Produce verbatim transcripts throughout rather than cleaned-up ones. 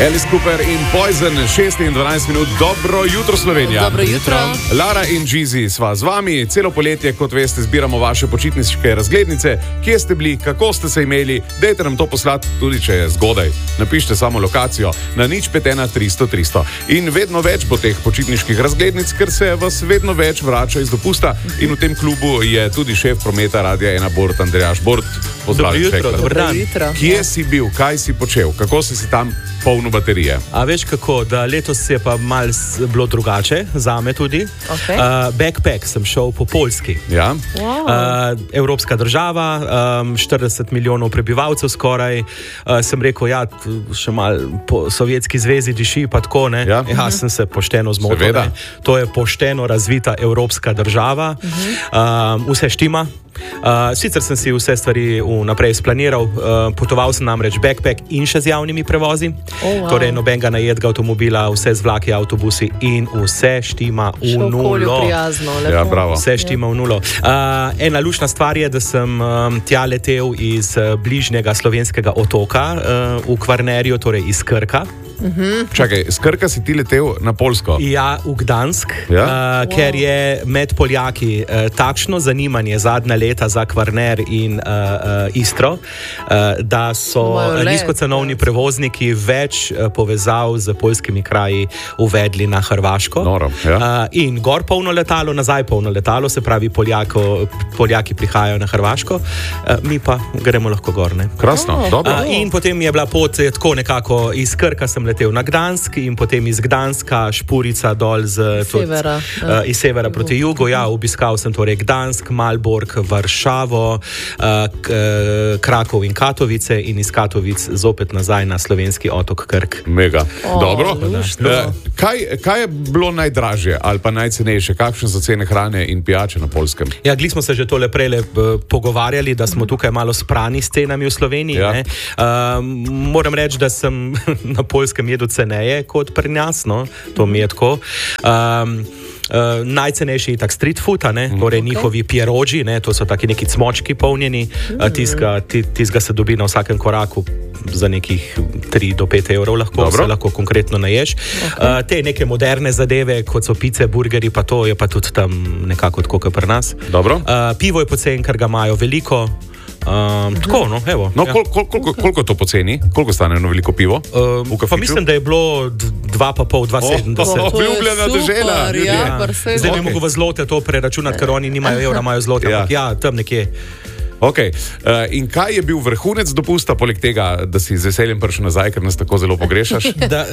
Alice Cooper in Poison, šest in dvanajst minut. Dobro jutro, Slovenija. Dobro jutro. Lara in Jeezy sva z vami. Celo poletje, kot veste, zbiramo vaše počitniške razglednice. Kje ste bili, kako ste se imeli? Dajte nam to poslati, tudi če je zgodaj. Napišite samo lokacijo na nič pet ena tristo tristo. In vedno več bo teh počitniških razglednic, ker se vas vedno več vrača iz dopusta. In v tem klubu je tudi šef prometa Radia ena Bort, Andrejaš Bort. Dobro jutro, dobro dan. Kje si bil, kaj si počel, kako si si tam polno baterije? A veš kako, da letos je pa malo bilo drugače, zame tudi. Okay. Uh, backpack sem šel po Poljski. Ja. Wow. Uh, evropska država, um, štirideset milijonov prebivalcev skoraj. Uh, sem rekel, ja, še malo po Sovjetski zvezi diši, pa tako, ne? Ja, ja sem se pošteno zmotil. Seveda. To je pošteno razvita evropska država. Uh, vse štima. Uh, sicer sem si vse stvari vnaprej splaniral, uh, potoval sem namreč backpack in še z javnimi prevozi, oh, wow. Torej nobenega najetega avtomobila, vse z vlaki, avtobusi in vse štima v nulo. Prijazno, lepo. Ja, bravo. Vse štima v nulo. Uh, ena luštna stvar je, da sem um, tja letel iz uh, bližnjega slovenskega otoka uh, v Kvarnerju, torej iz Krka. Uh-huh. Čakaj, z Krka si ti letel na Poljsko? Ja, v Gdansk, Ja? uh, Wow. ker je med Poljaki uh, takšno zanimanje zadnja leta za Kvarner in uh, uh, Istro, uh, da so Imajo let, nizkocenovni ja. prevozniki več uh, povezav z poljskimi kraji uvedli na Hrvaško. Noro, ja. uh, in gor polno letalo, nazaj polno letalo, se pravi Poljako, Poljaki prihajajo na Hrvaško, uh, mi pa gremo lahko gor. Ne? Krasno, Oh. dobro. Uh, in potem je bila pot eh, tako nekako iz Krka sem letel na Gdansk in potem iz Gdanska špurica dol z, tudi, Severa, uh, ja. iz severa proti jugu. Ja, obiskal sem torej Gdansk, Malbork, Varšavo, uh, k, Krakov in Katovice in iz Katovic zopet nazaj na slovenski otok Krk. Mega. O, Dobro. luštno. Eh, kaj, kaj je bilo najdražje ali pa najcenejše? Kakšne so cene hrane in pijače na Poljskem? Ja, gli smo se že tole prele uh, pogovarjali, da smo tukaj malo sprani s cenami v Sloveniji. Ja. Ne? Uh, moram reči, da sem na Poljskem jedel ceneje kot pri nas, no? To mi je tako. Um, Uh, najcenejši je tak street food, ne? Mm. Torej okay. njihovi pierogi, ne? To so taki neki cmočki polnjeni, mm. uh, tizga, tizga se dobi na vsakem koraku za nekih tri do pet evrov, lahko Dobro. se lahko konkretno naješ. Okay. Uh, te neke moderne zadeve, kot so pice, burgeri, pa to je pa tudi tam nekako tako, kot pri nas. Dobro. Uh, pivo je pocen, ker ga imajo veliko. Um, tako, no, evo. No, ja. kol, kol, koliko, koliko to poceni? Koliko stane eno veliko pivo? Um, V pa kafiču? mislim, da je bilo d- dva pa pol, dva sedemdeset. Oh, To je obljubljena super, dežela, ljudje. ja, perfektno. Zdaj ne Ok. mogo v zlote to preračunati, ker oni nimajo evra, imajo zlote, Ja. ampak ja, tam nekje. Okay. Uh, in kaj je bil vrhunec dopusta, poleg tega, da si z veseljem prišel nazaj, ker nas tako zelo pogrešaš? Da,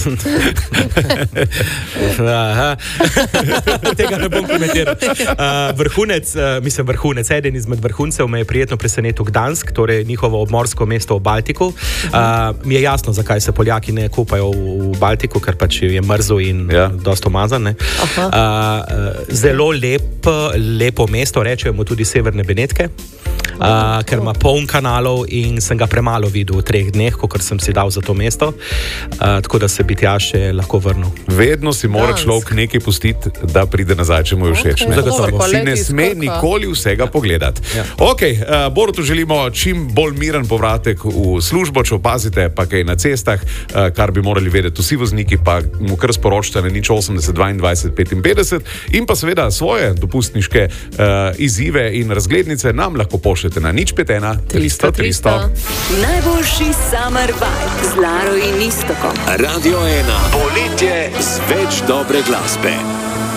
uh, tega ne bom komentiral. Uh, vrhunec, uh, mislim vrhunec, eden izmed vrhuncev me je prijetno presenetil Gdansk, torej njihovo obmorsko mesto v Baltiku. Uh, mi je jasno, zakaj se Poljaki ne kupajo v, v Baltiku, ker pač je mrzo in Ja. dosta umazan. ne. Uh, uh, zelo lep, lepo mesto, rečejo mu tudi Severne Benetke. Uh, ker ima poln kanalov in sem ga premalo videl v treh dneh, kot sem si dal za to mesto, uh, tako da se bi tja še lahko vrnil. Vedno si mora Dansk. človek nekaj pustiti, da pride nazaj, če mu je všeč. Okej, ne? Zagotovo. dobro, Si kolegi ne iz sme Krka. nikoli vsega pogledati. Ja. Okay, uh, Borutu želimo čim bolj miren povratek v službo, če opazite pa kaj na cestah, uh, kar bi morali vedeti vsi vozniki, pa mu kar sporočite na nič osemdeset dvaindvajset petinpetdeset in pa seveda svoje dopustniške uh, izzive in razglednice nam lahko pošljete na nič pet ena tristo tristo. Najboljši summer vibe z Laro in Istokom. Radio ena. Poletje z več dobre glasbe.